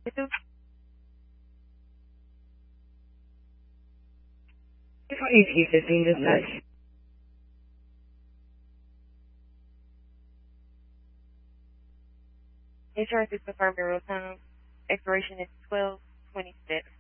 2015 dispatch. Insurance is confirmed bureau time. Expiration is 12/26.